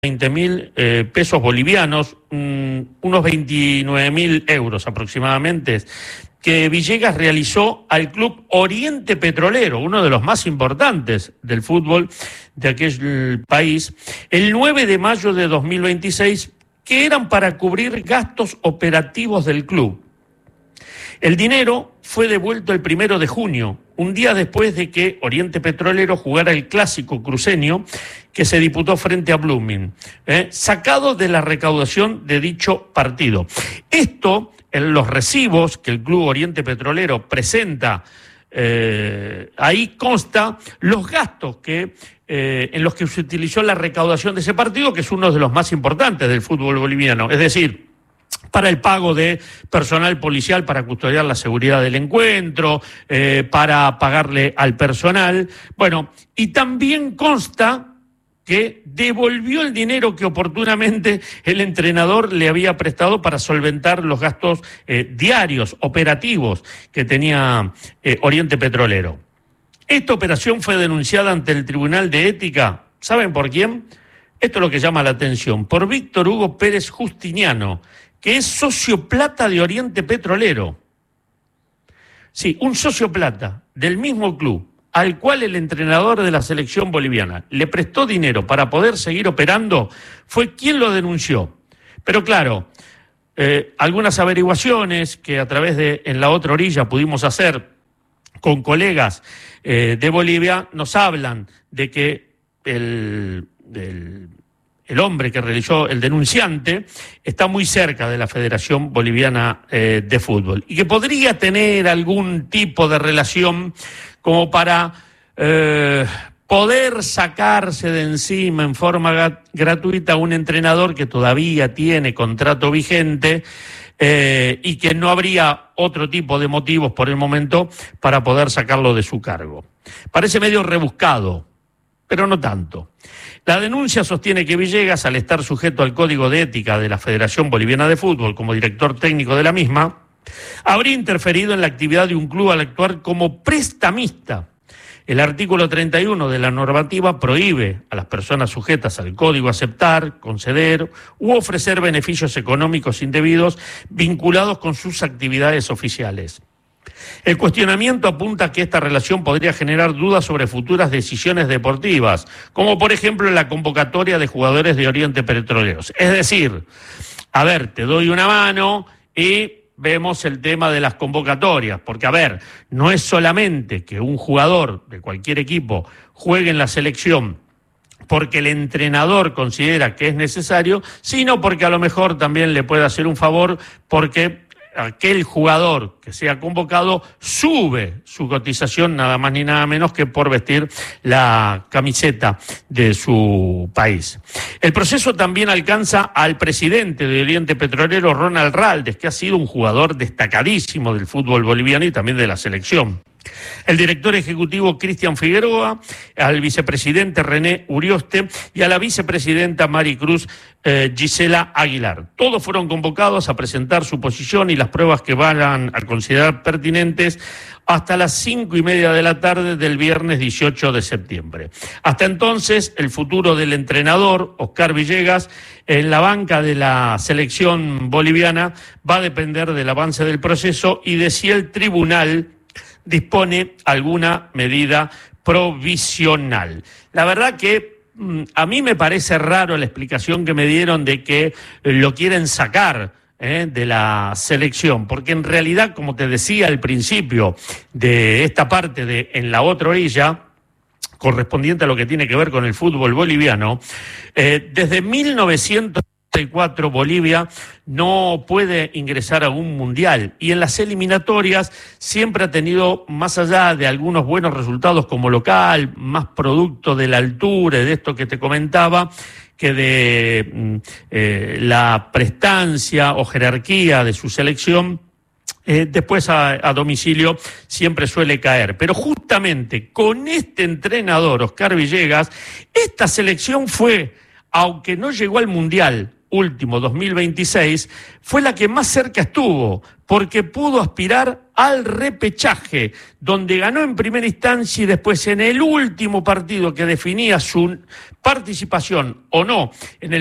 20.000 pesos bolivianos, unos 29.000 euros aproximadamente, que Villegas realizó al Club Oriente Petrolero, uno de los más importantes del fútbol de aquel país, el 9 de mayo de 2026, que eran para cubrir gastos operativos del club. El dinero fue devuelto el 1 de junio, un día después de que Oriente Petrolero jugara el clásico cruceño que se disputó frente a Blooming, sacado de la recaudación de dicho partido. Esto, en los recibos que el Club Oriente Petrolero presenta, ahí consta los gastos en los que se utilizó la recaudación de ese partido, que es uno de los más importantes del fútbol boliviano, es decir, para el pago de personal policial para custodiar la seguridad del encuentro, para pagarle al personal. Bueno, y también consta que devolvió el dinero que oportunamente el entrenador le había prestado para solventar los gastos diarios, operativos, que tenía Oriente Petrolero. Esta operación fue denunciada ante el Tribunal de Ética. ¿Saben por quién? Esto es lo que llama la atención. Por Víctor Hugo Pérez Justiniano, que es socio plata de Oriente Petrolero. Sí, un socio plata del mismo club al cual el entrenador de la selección boliviana le prestó dinero para poder seguir operando, fue quien lo denunció. Pero claro, algunas averiguaciones que a través de En la Otra Orilla pudimos hacer con colegas de Bolivia nos hablan de que el hombre que realizó, el denunciante, está muy cerca de la Federación Boliviana de Fútbol y que podría tener algún tipo de relación como para poder sacarse de encima en forma gratuita a un entrenador que todavía tiene contrato vigente y que no habría otro tipo de motivos por el momento para poder sacarlo de su cargo. Parece medio rebuscado, pero no tanto. La denuncia sostiene que Villegas, al estar sujeto al Código de Ética de la Federación Boliviana de Fútbol como director técnico de la misma, habría interferido en la actividad de un club al actuar como prestamista. El artículo 31 de la normativa prohíbe a las personas sujetas al código aceptar, conceder u ofrecer beneficios económicos indebidos vinculados con sus actividades oficiales. El cuestionamiento apunta a que esta relación podría generar dudas sobre futuras decisiones deportivas, como por ejemplo la convocatoria de jugadores de Oriente Petroleros. Es decir, a ver, te doy una mano y vemos el tema de las convocatorias, porque a ver, no es solamente que un jugador de cualquier equipo juegue en la selección porque el entrenador considera que es necesario, sino porque a lo mejor también le puede hacer un favor porque aquel jugador que sea convocado sube su cotización nada más ni nada menos que por vestir la camiseta de su país. El proceso también alcanza al presidente de Oriente Petrolero, Ronald Raldes, que ha sido un jugador destacadísimo del fútbol boliviano y también de la selección. El director ejecutivo Cristian Figueroa, al vicepresidente René Urioste y a la vicepresidenta Maricruz Gisela Aguilar. Todos fueron convocados a presentar su posición y las pruebas que van a considerar pertinentes hasta las 5:30 de la tarde del viernes 18 de septiembre. Hasta entonces, el futuro del entrenador, Oscar Villegas, en la banca de la selección boliviana va a depender del avance del proceso y de si el tribunal dispone alguna medida provisional. La verdad que a mí me parece raro la explicación que me dieron de que lo quieren sacar de la selección, porque en realidad, como te decía al principio de esta parte de En la Otra Orilla, correspondiente a lo que tiene que ver con el fútbol boliviano, desde 1994 Bolivia no puede ingresar a un mundial y en las eliminatorias siempre ha tenido, más allá de algunos buenos resultados como local, más producto de la altura y de esto que te comentaba, que de la prestancia o jerarquía de su selección, después a domicilio siempre suele caer. Pero justamente con este entrenador, Oscar Villegas, esta selección fue, aunque no llegó al mundial último 2026, fue la que más cerca estuvo, porque pudo aspirar al repechaje, donde ganó en primera instancia y después en el último partido que definía su participación o no en el